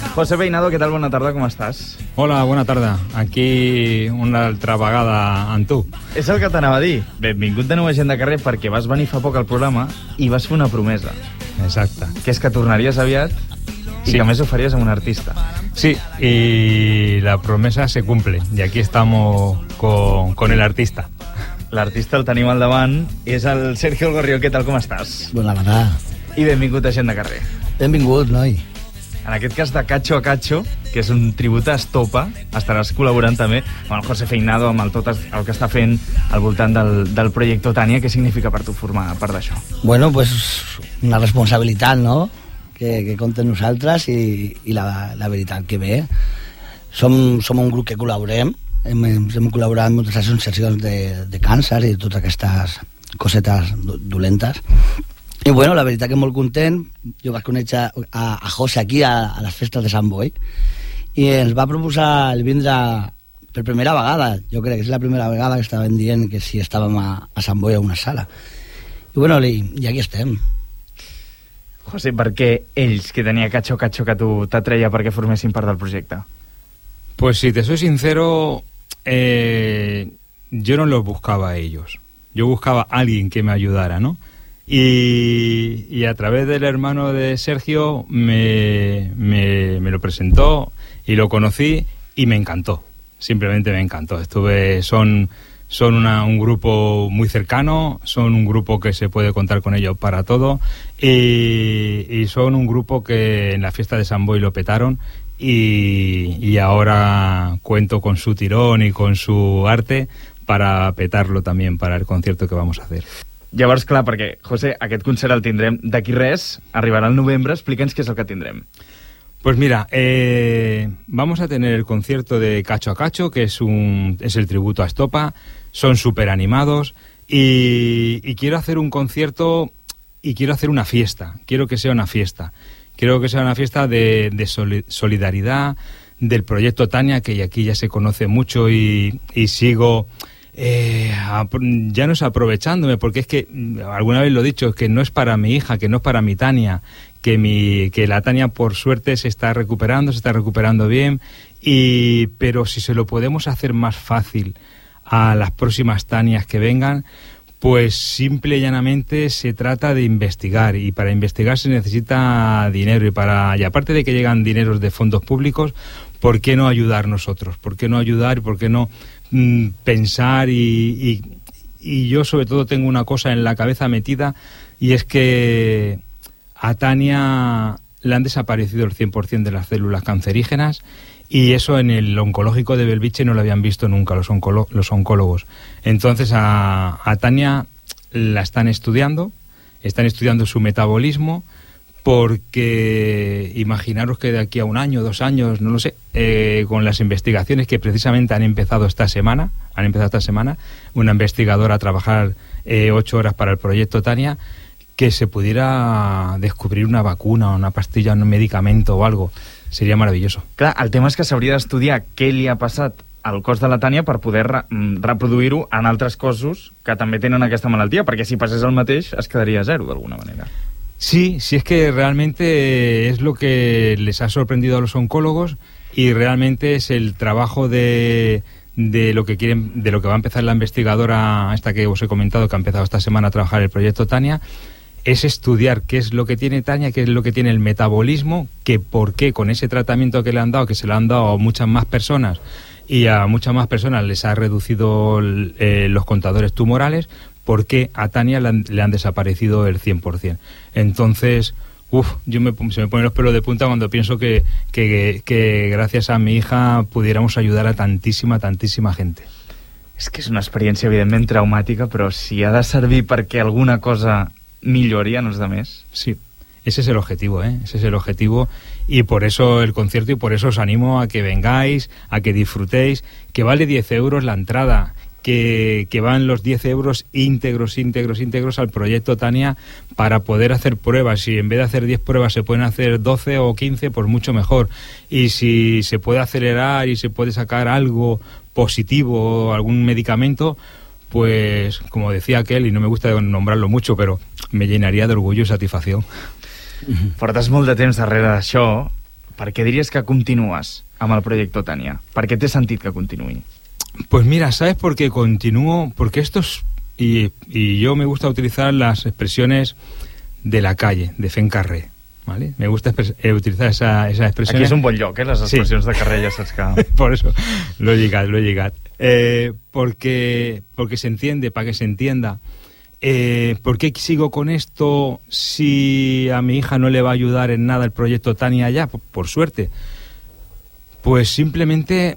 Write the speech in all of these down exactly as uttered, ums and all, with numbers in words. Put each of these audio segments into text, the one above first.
José Peinado, què tal? Bona tarda, com estàs? Hola, bona tarda. Aquí una altra vegada amb tu. És el que t'anava a dir. Benvingut de nou a Gent de Carrer perquè vas venir fa poc al programa i vas fer una promesa. Exacte. Que és que tornaries aviat i sí. que a més ho faries amb un artista. Sí, y la promesa se cumple. Y aquí estamos con, con el artista. L'artista el tenim al davant. És el Sergio Gorrió. Què tal, com estàs? Bona tarda. I benvingut a Gent de Carrer. Benvingut, noi. En aquest cas de Cacho a Cacho, que és un tribut a Estopa, estaràs col·laborant també amb el José Peinado, amb el tot el que està fent al voltant del, del projecte Tània. Què significa per tu formar part d'això? Bueno, pues una responsabilitat, no?, que, que compta nosaltres i, i la, la veritat que ve. Som, som un grup que col·laborem, hem, hem col·laborat en moltes associacions de, de càncer i totes aquestes cosetes dolentes. I bueno, la veritat que molt content. Jo vaig conèixer a, a José aquí a, a les festes de Sant Boi i ens va proposar el vindre per primera vegada. Jo crec que és la primera vegada que estàvem dient que si estàvem a, a Sant Boi a una sala. I bueno, i, i aquí estem. José, per què ells, que tenia Cacho Cacho que tu t'atreia perquè formessin part del projecte? Pues si te soy sincero, eh, yo no los buscaba a ellos. Yo buscaba a alguien que me ayudara, ¿no? Y, y a través del hermano de Sergio me, me, me lo presentó y lo conocí y me encantó. Simplemente me encantó. Estuve, son, son una, un grupo muy cercano, son un grupo que se puede contar con ellos para todo y, y son un grupo que en la fiesta de San Boi lo petaron y, y ahora cuento con su tirón y con su arte para petarlo también para el concierto que vamos a hacer. Llavors, clar, perquè, José, aquest concert el tindrem d'aquí res, arribarà al novembre, explica'ns què és el que tindrem. Pues mira, eh, vamos a tener el concierto de Cacho a Cacho, que es, un, es el tributo a Estopa, son súper animados y, y quiero hacer un concierto y quiero hacer una fiesta, quiero que sea una fiesta, quiero que sea una fiesta de, de solidaridad, del proyecto Tània, que aquí ya se conoce mucho y, y sigo... Eh, ya no es aprovechándome, porque es que alguna vez lo he dicho, es que no es para mi hija, que no es para mi Tània, que mi que la Tània por suerte se está recuperando, se está recuperando bien, y pero si se lo podemos hacer más fácil a las próximas Tànias que vengan, pues simple y llanamente se trata de investigar, y para investigar se necesita dinero, y para y aparte de que llegan dineros de fondos públicos, ¿por qué no ayudar nosotros? ¿Por qué no ayudar y por qué no mm, pensar? Y, y, y yo sobre todo tengo una cosa en la cabeza metida, y es que a Tània le han desaparecido el cien por ciento de las células cancerígenas, y eso en el oncológico de Belviche no lo habían visto nunca los, oncolo- los oncólogos. Entonces a, a Tània la están estudiando, están estudiando su metabolismo, porque imaginaros que de aquí a un año, dos años, no lo sé, eh, con las investigaciones que precisamente han empezado esta semana, han empezado esta semana, una investigadora a trabajar eh, ocho horas para el proyecto Tània, que se pudiera descobrir una vacuna, una pastilla, un medicamento o algo. Seria maravilloso. Clar, el tema és que s'hauria d'estudiar què li ha passat al cos de la Tània per poder re reproduir-ho en altres cossos que també tenen aquesta malaltia, perquè si passés el mateix es quedaria a zero d'alguna manera. Sí, sí, es que realmente es lo que les ha sorprendido a los oncólogos, y realmente es el trabajo de, de lo que quieren, de lo que va a empezar la investigadora esta que os he comentado, que ha empezado esta semana a trabajar el proyecto Tània, es estudiar qué es lo que tiene Tània, qué es lo que tiene el metabolismo, que por qué con ese tratamiento que le han dado, que se lo han dado a muchas más personas, y a muchas más personas les ha reducido eh, los contadores tumorales, por qué a Tània le han, le han desaparecido el cien por ciento. Entonces, uff, yo me, se me ponen los pelos de punta cuando pienso que, que, que gracias a mi hija pudiéramos ayudar a tantíssima, tantíssima gente. És que és una experiència evidentment traumàtica, però si ha de servir perquè alguna cosa millori en els demés. Sí, ese es el objetivo, ¿eh? Ese es el objetivo, y por eso el concierto, y por eso os animo a que vengáis, a que disfrutéis, que vale diez euros la entrada, que, que van los diez euros íntegros, íntegros, íntegros al proyecto Tània para poder hacer pruebas. Si en vez de hacer diez pruebas se pueden hacer doce o quince, pues mucho mejor. Y si se puede acelerar y se puede sacar algo positivo, algún medicamento, pues como decía aquel, y no me gusta nombrarlo mucho, pero me llenaría de orgullo y satisfacción. Portes molt de temps darrere d'això, per què diries que continues amb el proyecto Tania? ¿Per qué te sentit que continuï? Pues mira, ¿sabes por qué continúo? Porque esto es... Y, y yo me gusta utilizar las expresiones de la calle, de fent carrer, ¿vale? Me gusta eh, utilizar esa, esa expresión. Aquí és un bon lloc, eh? Les expressions sí. de carrer, ja saps que... Por eso lo he llegado, lo he llegado. Eh, porque, porque se entiende, para que se entienda. Eh, ¿Por qué sigo con esto si a mi hija no le va a ayudar en nada el proyecto Tania ya? Por, por suerte. Pues simplemente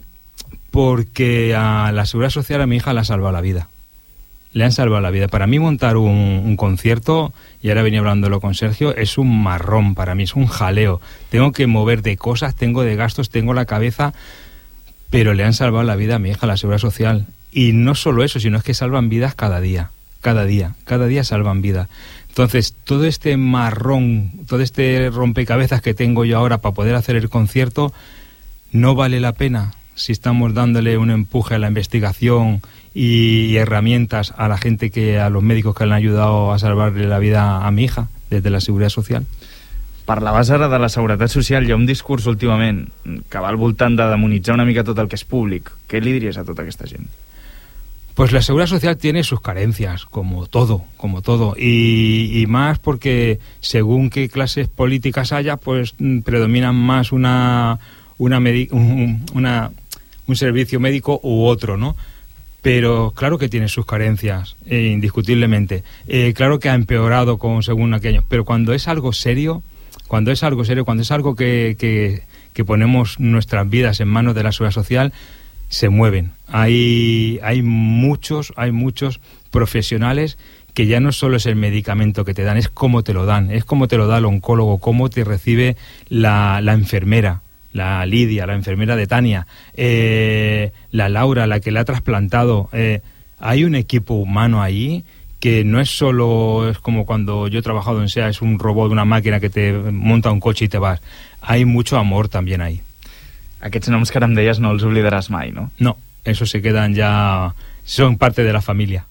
porque a la Seguridad Social a mi hija le ha salvado la vida. Le han salvado la vida. Para mí montar un, un concierto, y ahora venía hablándolo con Sergio, es un marrón para mí, es un jaleo. Tengo que mover de cosas, tengo de gastos, tengo la cabeza, pero le han salvado la vida a mi hija, a la Seguridad Social. Y no solo eso, sino es que salvan vidas cada día, cada día, cada día salvan vidas. Entonces, todo este marrón, todo este rompecabezas que tengo yo ahora para poder hacer el concierto, no vale la pena si estamos dándole un empuje a la investigación y herramientas a la gente, que a los médicos que le han ayudado a salvarle la vida a mi hija desde la Seguridad Social. Parlaves ara de la Seguretat Social. Hi ha un discurs últimament que va al voltant de demonitzar una mica tot el que és públic. Què li diries a tota aquesta gent? Pues la Seguridad Social tiene sus carencias, como todo, como todo, y, y más porque según qué clases políticas haya, pues predominan más una, una, medi- un, una un servicio médico u otro, ¿no? Pero claro que tiene sus carencias, eh, indiscutiblemente. Eh, claro que ha empeorado con según aquellos, pero cuando es algo serio, cuando es algo serio, cuando es algo que, que, que ponemos nuestras vidas en manos de la Seguridad Social, se mueven. Hay, hay muchos, hay muchos profesionales que ya no solo es el medicamento que te dan, es cómo te lo dan, es cómo te lo da el oncólogo, cómo te recibe la, la enfermera, la Lidia, la enfermera de Tania, eh, la Laura, la que la ha trasplantado. Eh, hay un equipo humano ahí que no es solo, es como cuando yo he trabajado en SEA, es un robot, una máquina que te monta un coche y te vas. Hay mucho amor también ahí. Aquests noms que ara em deies no els oblidaràs mai, no? No, eso se quedan ya... Son parte de la familia.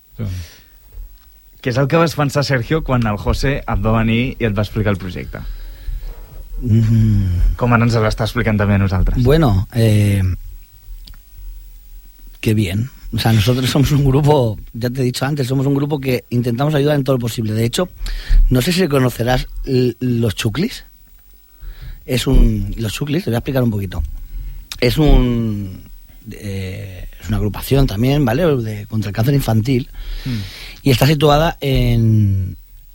Què és el que vas pensar, Sergio, quan el José et va venir i et va explicar el projecte? Mm. Com ara ens l'està explicant també a nosaltres. Bueno, eh, qué bien. O sea, nosotros somos un grupo, ya te he dicho antes, somos un grupo que intentamos ayudar en todo lo posible. De hecho, no sé si conocerás l- los chuclis. Es un... Los chuclis, te voy a explicar un poquito. Es un... Eh, es una agrupación también, ¿vale? De, contra el cáncer infantil. Mm. Y está situada en...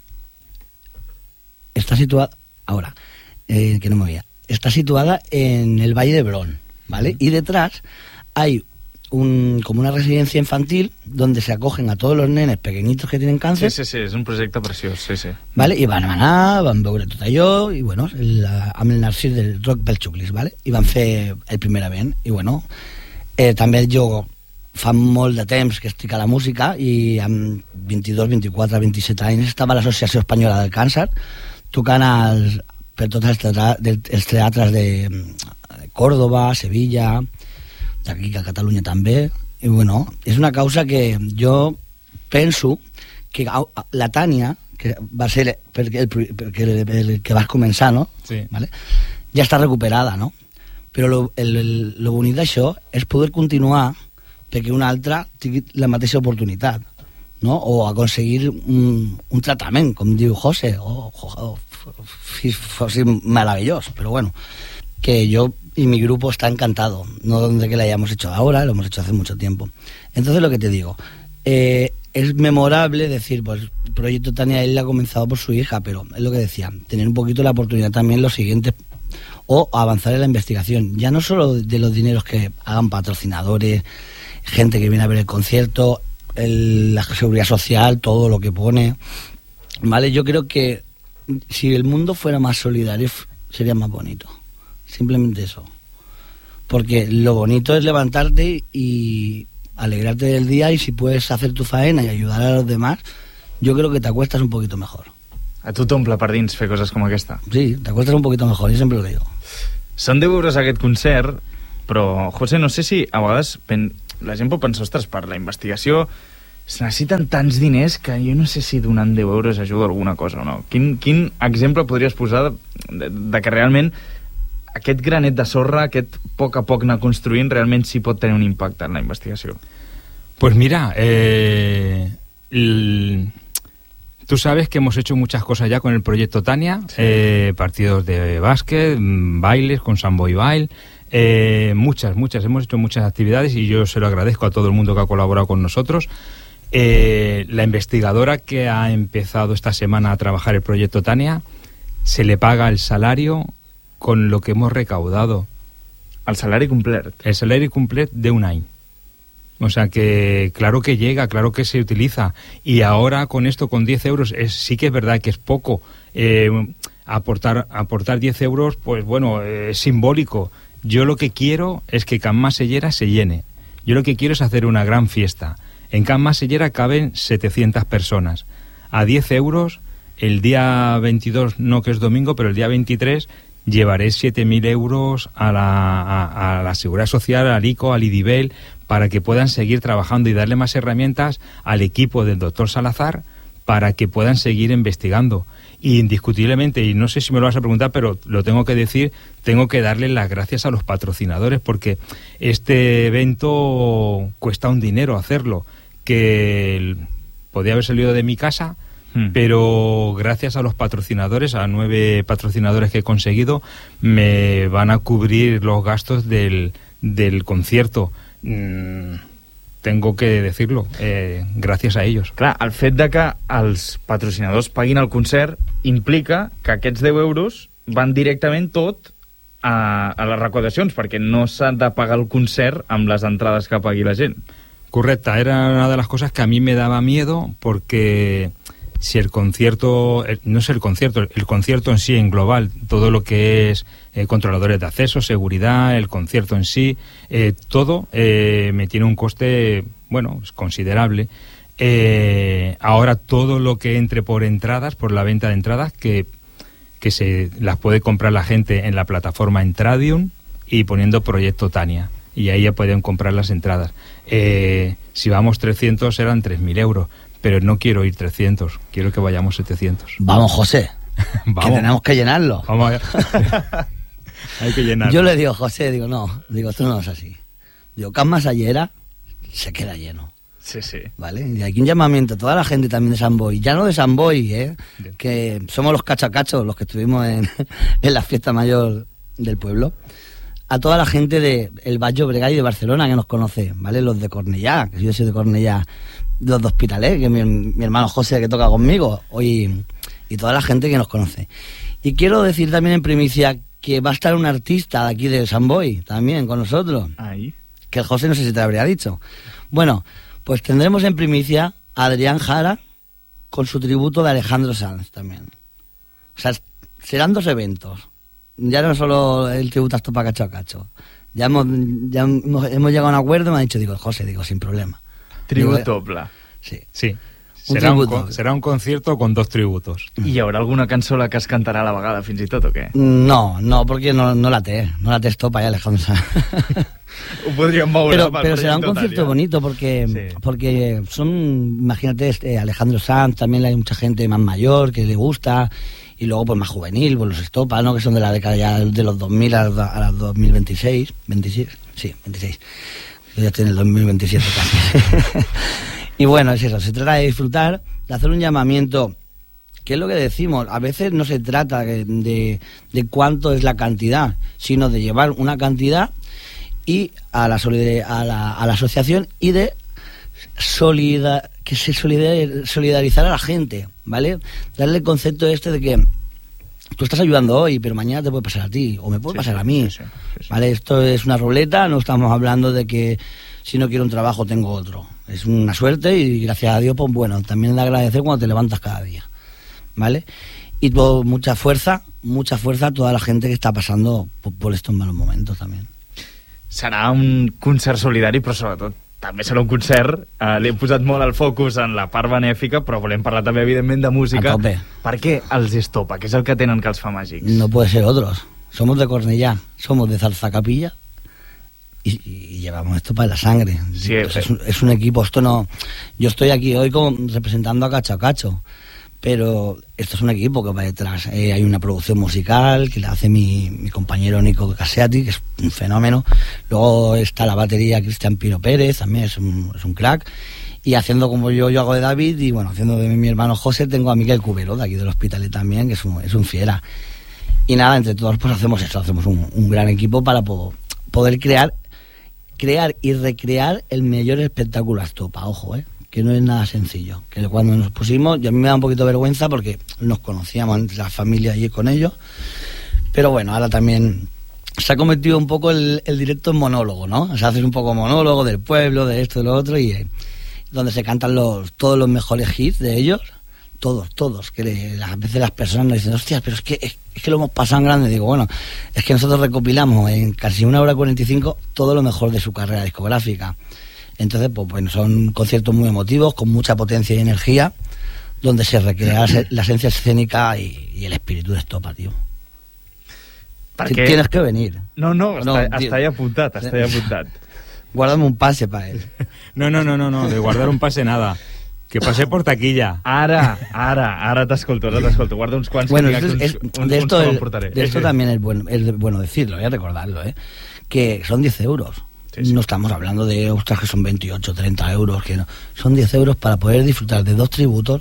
Está situada... Ahora... Eh, que no me veía. Está situada en el Valle de Brón, ¿vale? Uh-huh. Y detrás hay un, como una residencia infantil donde se acogen a todos los nenes pequeñitos que tienen cáncer. Sí, sí, sí, és un projecte preciós, sí, sí. ¿Vale? I van anar, van veure tot allò, i bueno, el, amb el Narcís del Rock pel Xuclis, ¿vale? I van fer el primer event, i bueno, eh, també jo fa molt de temps que estic a la música, i amb vint-i-dos, vint-i-quatre, vint-i-set anys estava a l'Associació Espanyola del Càncer, tocant als per tots els, teatra, de, els teatres de, de Córdoba, Sevilla, d'aquí a Catalunya també, i bueno, és una causa que jo penso que la Tània, que va ser perquè el, perquè el, el que vas començar, no? Sí. ¿Vale? Ja està recuperada, no? Però lo, el, el, lo bonic d'això és poder continuar perquè un altre tingui la mateixa oportunitat, no? O aconseguir un, un tractament, com diu José, o, o, fue maravilloso, pero bueno, que yo y mi grupo está encantado, no de que lo hayamos hecho ahora, lo hemos hecho hace mucho tiempo. Entonces lo que te digo, eh, es memorable decir, pues el proyecto Tania él ha comenzado por su hija, pero es lo que decía, tener un poquito la oportunidad también los siguientes, o avanzar en la investigación, ya no solo de los dineros que hagan patrocinadores, gente que viene a ver el concierto, el, la seguridad social, todo lo que pone, ¿vale? Yo creo que si el mundo fuera más solidario sería más bonito, simplemente eso, porque lo bonito es levantarte y alegrarte del día, y si puedes hacer tu faena y ayudar a los demás, yo creo que te acuestas un poquito mejor. A tu t'omple per dins fer coses com aquesta? Sí, te acuestas un poquito mejor, yo siempre lo digo. Són deu euros aquest concert, però José, no sé si a vegades pen... la gent pot pensar, ostres, per la investigació es necessiten tants diners que jo no sé si donant deu euros ajuda alguna cosa o no. Quin, quin exemple podries posar de, de, de que realment aquest granet de sorra, aquest poc a poc anar construint, realment sí pot tenir un impacte en la investigació? Pues mira, eh, el, tú sabes que hemos hecho muchas cosas ya con el proyecto Tania, sí. eh, partidos de básquet, bailes con Samboy Bail, eh, muchas, muchas, hemos hecho muchas actividades y yo se lo agradezco a todo el mundo que ha colaborado con nosotros. Eh, la investigadora que ha empezado esta semana a trabajar el proyecto Tania, se le paga el salario con lo que hemos recaudado. El salari complet? El salari complet de un any. O sea que claro que llega, claro que se utiliza. Y ahora con esto, con diez euros, es, sí que es verdad que es poco. Eh, aportar, aportar diez euros, pues bueno, eh, es simbólico. Yo lo que quiero es que Can Masellera se llene. Yo lo que quiero es hacer una gran fiesta. En Can Masellera caben setecientas personas. A diez euros, el día veintidós, no que es domingo, pero el día veintitrés, llevaré siete mil euros a la, a, a la Seguridad Social, al I C O, al IDIBEL, para que puedan seguir trabajando y darle más herramientas al equipo del doctor Salazar para que puedan seguir investigando. Y indiscutiblemente, y no sé si me lo vas a preguntar, pero lo tengo que decir, tengo que darle las gracias a los patrocinadores, porque este evento cuesta un dinero hacerlo, que podía haber salido de mi casa, hmm. pero gracias a los patrocinadores, a nueve patrocinadores que he conseguido, me van a cubrir los gastos del, del concierto. Mm, tengo que decirlo, eh, gràcies a ells. Clar, el fet de que els patrocinadors paguin el concert implica que aquests deu euros van directament tot a, a les recaudacions, perquè no s'ha de pagar el concert amb les entrades que pagui la gent. Correcta, era una de las cosas que a mí me daba miedo, porque si el concierto, no es el concierto, el concierto en sí, en global, todo lo que es eh, controladores de acceso, seguridad, el concierto en sí, eh, todo eh, me tiene un coste, bueno, es considerable. Eh, ahora todo lo que entre por entradas, por la venta de entradas, que, que se las puede comprar la gente en la plataforma Entradium y poniendo Proyecto Tania. Y ahí ya pueden comprar las entradas. Eh, si vamos trescientos serán tres mil euros. Pero no quiero ir trescientos, quiero que vayamos setecientos. Vamos, José, Vamos. que tenemos que llenarlo. Vamos allá. Hay que llenarlo. Yo le digo, José, digo, no, digo, esto no es así. Digo, Can Masellera se queda lleno. Sí, sí. ¿Vale? Y aquí un llamamiento a toda la gente también de San Boi, ya no de San Boi, ¿eh? Bien. Que somos los cachacachos, los que estuvimos en, en la fiesta mayor del pueblo. A toda la gente de el Baix Llobregat y de Barcelona que nos conoce, ¿vale? Los de Cornellá, que yo soy de Cornellá, los de Hospitalet, que mi, mi hermano José que toca conmigo, hoy, y toda la gente que nos conoce. Y quiero decir también en primicia que va a estar un artista de aquí de San Boi también con nosotros. Ahí. Que el José no sé si te lo habría dicho. Bueno, pues tendremos en primicia a Adrián Jara con su tributo de Alejandro Sanz también. O sea, serán dos eventos. Ya no solo el tributo a Estopa Cacho a Cacho. Ya hemos, ya hemos, hemos llegado a un acuerdo y me ha dicho, digo, José, digo, sin problema. Tributo doble. Sí. Sí. Un serà, un, tributo. serà un concierto con dos tributos. I hi haurà alguna cançó la que es cantarà a la vegada, fins i tot, o què? No, no, porque no, no la té. No la té Estopa y Alejandro Sanz. Ho podríem moure. Pero, pero será un concierto Tania. bonito porque, sí. porque son, imagínate, este, Alejandro Sanz, también hay mucha gente más mayor que le gusta, y luego pues más juvenil, pues los Estopa, ¿no? Que son de la década ya de los dos mil a, a las dos mil veintiséis, veintiséis, sí, veintiséis. Yo ya estoy en el dos mil veintisiete casi. Y bueno, es eso, se trata de disfrutar, de hacer un llamamiento, que es lo que decimos, a veces no se trata de, de, de cuánto es la cantidad, sino de llevar una cantidad y a la, a la, a la asociación y de solidar, que se solidar, solidarizar a la gente, ¿vale? Darle el concepto este de que tú estás ayudando hoy, pero mañana te puede pasar a ti, o me puede sí, pasar a mí, sí, sí, sí, ¿vale? Esto es una ruleta, no estamos hablando de que si no quiero un trabajo tengo otro. Es una suerte y gracias a Dios, pues bueno, también de agradecer cuando te levantas cada día, ¿vale? Y pues, mucha fuerza, mucha fuerza a toda la gente que está pasando por, por estos malos momentos también. Serà un concert solidari, però sobretot també serà un concert, eh, li he posat molt el focus en la part benèfica, però volem parlar també, evidentment, de música. A tope. Per què els Estopa? Què és el que tenen que els fa màgics? No puede ser otros. Somos de Cornellá, somos de Zarzacapilla y, y llevamos esto para la sangre. Sí, pues es, un, es un equipo, esto no... Yo estoy aquí hoy como representando a Cacho a Cacho, pero esto es un equipo que va detrás. Eh, hay una producción musical que la hace mi, mi compañero Nico Caseati, que es un fenómeno. Luego está la batería Cristian Pino Pérez, también es un, es un crack. Y haciendo como yo, yo hago de David, y bueno, haciendo de mi hermano José, tengo a Miguel Cubero, de aquí del Hospitalet también, que es un, es un fiera. Y nada, entre todos pues hacemos eso, hacemos un, un gran equipo para po- poder crear, crear y recrear el mayor espectáculo a Estopa, ojo, eh, que no es nada sencillo. Que cuando nos pusimos, yo a mí me da un poquito de vergüenza porque nos conocíamos entre la familia allí con ellos, pero bueno, ahora también se ha convertido un poco el, el directo en monólogo, ¿no? O sea, haces un poco monólogo del pueblo, de esto, de lo otro, y eh, donde se cantan los todos los mejores hits de ellos, todos, todos, que le, a veces las personas nos dicen, hostias, pero es que, es, es que lo hemos pasado en grande. Digo, bueno, es que nosotros recopilamos en casi una hora cuarenta y cinco todo lo mejor de su carrera discográfica. Entonces, pues bueno, son conciertos muy emotivos, con mucha potencia y energía, donde se recrea la esencia escénica y, y el espíritu de Estopa, tío. Perquè... Tienes que venir. No, no, no està, està ja apuntat, està ja apuntat. Guárdame un pase para él. No, no, no, no, no, de guardar un pase nada. Que pase por taquilla. Ara, ara, ara t'escolto, ara t'escolto. Guarda uns quants. Bueno, que esto, uns, es, uns, de esto, uns el, de esto también es bueno, es bueno decirlo, voy a recordarlo, ¿eh? Que son diez euros. Sí, sí. No estamos hablando de, ostras, que son veintiocho, treinta euros, que no. Son diez euros para poder disfrutar de dos tributos,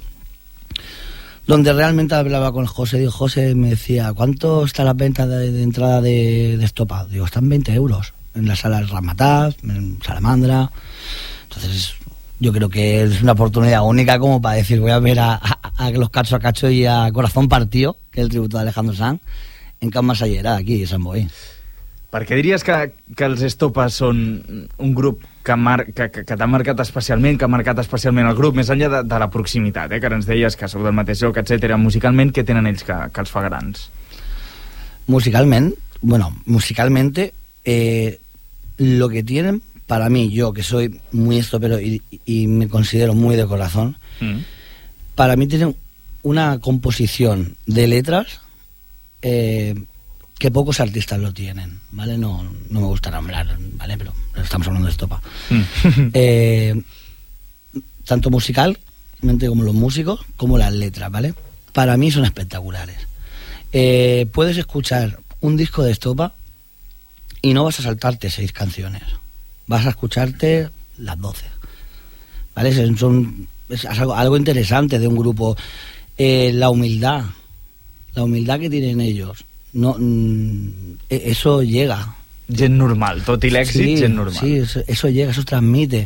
donde realmente hablaba con José, digo, José me decía, ¿cuánto está la venta de, de entrada de, de Estopa? Digo, están veinte euros. En la sala del Ramataz, en Salamandra. Entonces, yo creo que es una oportunidad única como para decir, voy a ver a, a, a los Cacho a Cacho y a Corazón Partido, que es el tributo de Alejandro Sanz, en Can Masallera, aquí, a Sant Boi. Per què diries que, que els Estopa són un grup que, mar, que, que, que t'ha marcat especialment, que ha marcat especialment el grup, més enllà de, de la proximitat, eh, que ara ens deies que sou del mateix lloc, etcètera. Musicalment, què tenen ells que, que els fa grans? Musicalment, bueno, musicalmente... Eh, lo que tienen, para mí, yo que soy muy estopero y, y me considero muy de corazón, mm. para mí tienen una composición de letras eh, que pocos artistas lo tienen, ¿vale? No, no me gusta nombrar, ¿vale? Pero estamos hablando de Estopa. Mm. eh, tanto musicalmente como los músicos, como las letras, ¿vale? Para mí son espectaculares. Eh, puedes escuchar un disco de Estopa y no vas a saltarte seis canciones, vas a escucharte las doce, ¿vale? Son, es algo, algo interesante de un grupo. Eh, la humildad, la humildad que tienen ellos, no, mm, eso llega. Gent normal, tot i l'èxit, sí, gent normal. Sí, eso, eso llega, eso transmite.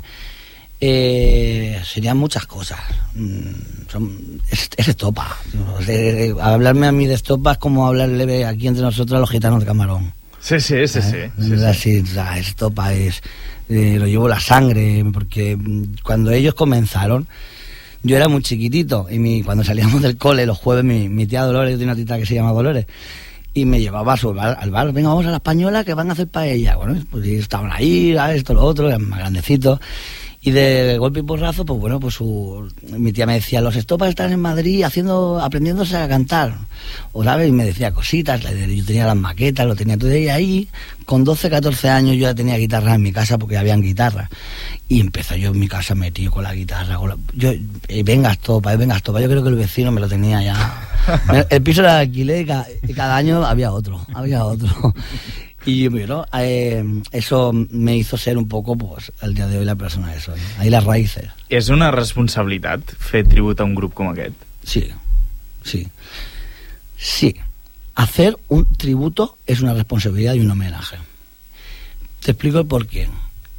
Eh, serían muchas cosas. Son, es, es Estopa. Eh, hablarme a mí de Estopa es como hablarle aquí entre nosotros a los gitanos de Camarón. Sí, sí, sí, sí. ¿Eh? sí, es sí. así, o sea, Estopa es... Eh, lo llevo la sangre, porque cuando ellos comenzaron, yo era muy chiquitito, y mi, cuando salíamos del cole los jueves, mi, mi tía Dolores, yo tenía una tita que se llama Dolores, y me llevaba a su bar, al bar, venga, vamos a la Española que van a hacer paella. Bueno, pues estaban ahí, esto, lo otro, eran más grandecitos. Y de golpe y porrazo, pues bueno, pues su, mi tía me decía, los Estopas están en Madrid haciendo, aprendiéndose a cantar, o sabes, y me decía cositas, yo tenía las maquetas, lo tenía todo, y ahí, con doce, catorce años, yo ya tenía guitarra en mi casa, porque habían guitarras, y empezó yo en mi casa metido con la guitarra, con la, yo, eh, venga Estopa, eh, venga Estopa, yo creo que el vecino me lo tenía ya, el piso era de alquiler, y cada, y cada año había otro, había otro. Y bueno, eh, eso me hizo ser un poco, pues, al día de hoy la persona que soy. Ahí las raíces. És una responsabilitat fer tribut a un grup com aquest? Sí, sí. Sí. Hacer un tributo es una responsabilidad y un homenaje. Te explico el porqué.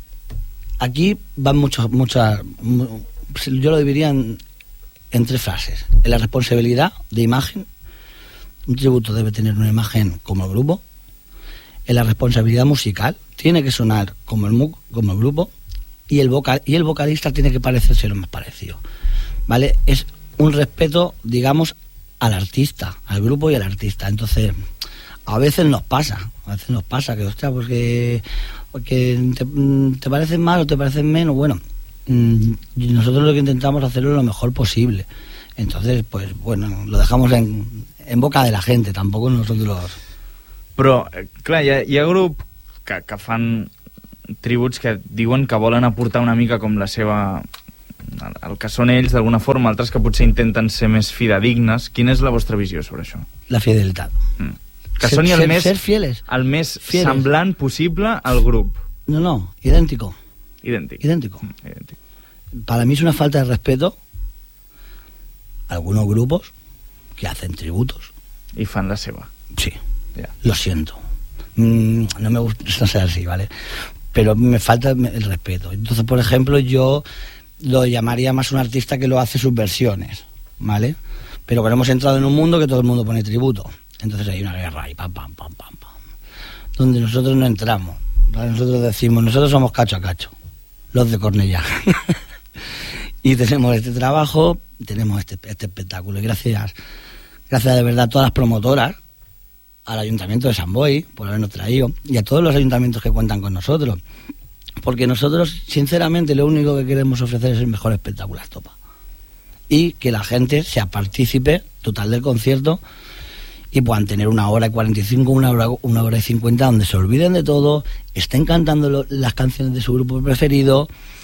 Aquí van muchas, muchas, yo lo dividiría en, en tres frases. En la responsabilidad de imagen, un tributo debe tener una imagen como el grupo. En la responsabilidad musical, tiene que sonar como el, como el grupo, y el, vocal, y el vocalista tiene que parecerse lo más parecido, ¿vale? Es un respeto, digamos, al artista, al grupo y al artista. Entonces, a veces nos pasa, a veces nos pasa que, ostras, porque, porque te, te parecen más o te parecen menos. Bueno, nosotros lo que intentamos hacerlo lo mejor posible. Entonces, pues bueno, lo dejamos en, en boca de la gente, tampoco nosotros... Però, clar, hi ha, hi ha grup que, que fan tributs que diuen que volen aportar una mica com la seva, el que són ells d'alguna forma, altres que potser intenten ser més fidedignes. Quina és la vostra visió sobre això? La fidelitat. Mm. Que ser, soni el ser, més, ser fieles. el més fieles. semblant possible al grup. No, no, idéntico. Idèntic. Idéntico. Mm, idèntic. Para mí es una falta de respeto algunos grupos que hacen tributos. I fan la seva. Sí, yeah. Lo siento. Mm, no me gusta no ser así, ¿vale? Pero me falta el respeto. Entonces, por ejemplo, yo lo llamaría más un artista que lo hace sus versiones, ¿vale? Pero que hemos entrado en un mundo que todo el mundo pone tributo. Entonces hay una guerra y pam, pam, pam, pam, pam. Donde nosotros no entramos. Nosotros decimos, nosotros somos cacho a cacho, los de Cornellá. Y tenemos este trabajo, tenemos este, este espectáculo. Y gracias, gracias de verdad a todas las promotoras, al Ayuntamiento de Sant Boi por habernos traído, y a todos los ayuntamientos que cuentan con nosotros. Porque nosotros, sinceramente, lo único que queremos ofrecer es el mejor espectáculo a Estopa. Y que la gente sea partícipe total del concierto y puedan tener una hora y cuarenta y cinco, una hora, una hora y cincuenta, donde se olviden de todo, estén cantando lo, las canciones de su grupo preferido,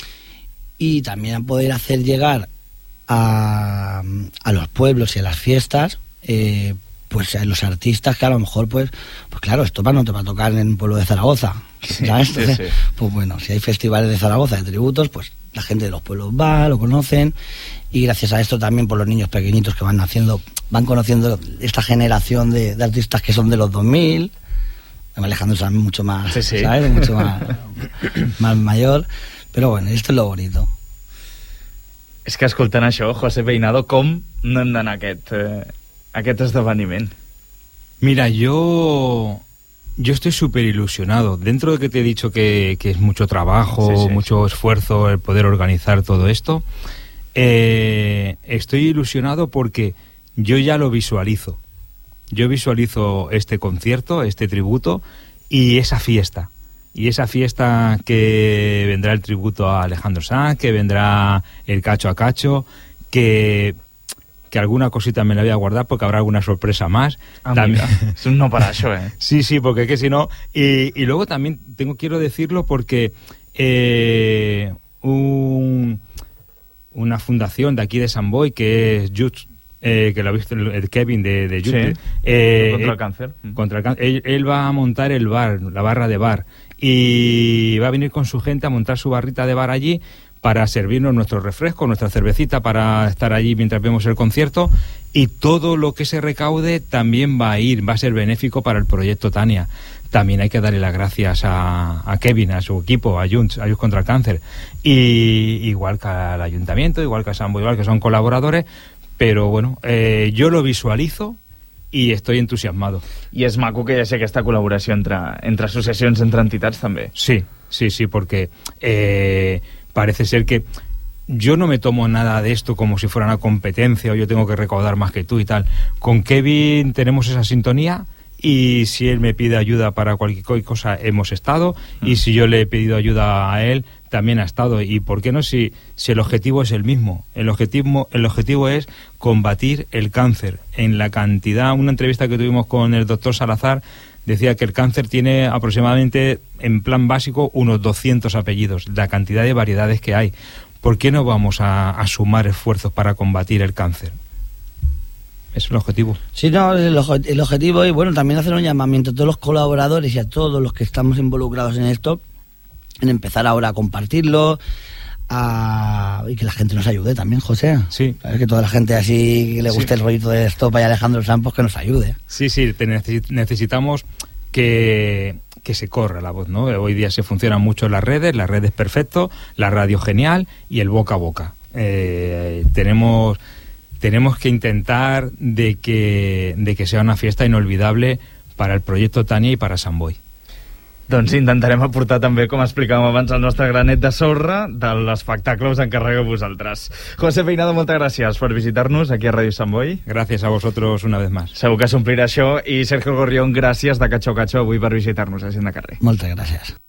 y también poder hacer llegar a, a los pueblos y a las fiestas eh, pues a los artistas que a lo mejor pues pues claro, Estopa no te va a tocar en el pueblo de Zaragoza, ¿sabes? Sí, sí, sí. Pues bueno, si hay festivales de Zaragoza de tributos, pues la gente de los pueblos va, lo conocen, y gracias a esto también por los niños pequeñitos que van naciendo, van conociendo esta generación de, de artistas que son de los dos mil. Alejandro Sanz mucho más, sí, sí. ¿sabes? Mucho más, más mayor. Pero bueno, esto es lo bonito. És que escoltant això, José Peinado, com no hem d'anar a aquest, eh, a aquest esdeveniment? Mira, yo yo estoy súper ilusionado. Dentro de que te he dicho que, que es mucho trabajo, sí, sí, mucho sí. esfuerzo el poder organizar todo esto, eh, estoy ilusionado porque yo ya lo visualizo. Yo visualizo este concierto, este tributo y esa fiesta. Y esa fiesta que vendrá el tributo a Alejandro Sanz, que vendrá el cacho a cacho, que, que alguna cosita me la voy a guardar porque habrá alguna sorpresa más. Ah, también, es un no para eso, ¿eh? Sí, sí, porque es que si no... Y, y luego también tengo quiero decirlo porque eh, un, una fundación de aquí de Sant Boi, que es Just, eh, que lo ha visto el, el Kevin de, de Just, sí, eh, contra el él, cáncer. Contra el cáncer. Él, él va a montar el bar, la barra de bar. Y va a venir con su gente a montar su barrita de bar allí para servirnos nuestro refresco, nuestra cervecita, para estar allí mientras vemos el concierto, y todo lo que se recaude también va a ir, va a ser benéfico para el proyecto Tania. También hay que darle las gracias a, a Kevin, a su equipo, a Junts, a Junts contra el Cáncer, y igual que al Ayuntamiento, igual que a Sant Boi, igual que son colaboradores, pero bueno, eh, yo lo visualizo i estoy entusiasmado. I és maco que hi hagi aquesta col·laboració entre, entre associacions, entre entitats també. Sí, sí, sí, porque eh, parece ser que yo no me tomo nada de esto como si fuera una competencia o yo tengo que recaudar más que tú y tal. Con Kevin tenemos esa sintonía y si él me pide ayuda para cualquier cosa hemos estado, mm. y si yo le he pedido ayuda a él también ha estado. Y por qué no, si, si el objetivo es el mismo. El objetivo, el objetivo es combatir el cáncer. En la cantidad, una entrevista que tuvimos con el doctor Salazar decía que el cáncer tiene aproximadamente, en plan básico, unos doscientos apellidos, la cantidad de variedades que hay. ¿Por qué no vamos a, a sumar esfuerzos para combatir el cáncer? Es el objetivo. Sí, no, el, el objetivo es, bueno, también hacer un llamamiento a todos los colaboradores y a todos los que estamos involucrados en esto, en empezar ahora a compartirlo, a... y que la gente nos ayude también, José. Sí. ¿Sabes? Que toda la gente así que le guste sí. el rollito de Estopa y Alejandro Sanz, pues que nos ayude. Sí, sí, te necesitamos que, que se corra la voz, ¿no? Hoy día se funcionan mucho las redes, las redes perfecto, la radio genial y el boca a boca. Eh, tenemos... Tenemos que intentar de que, de que sea una fiesta inolvidable para el proyecto Tania i per a Sant Boi. Doncs intentarem aportar també, com explicàvem abans, el nostre granet de sorra de l'espectacle us encarregueu vosaltres. José Peinado, moltes gràcies per visitar-nos aquí a Ràdio Sant Boi. Gràcies a vosotros una vez más. Segur que s'omplirà això. I Sergio Gorrión, gràcies de Cacho Cacho avui per visitar-nos a Gent de Carrer. Moltes gràcies.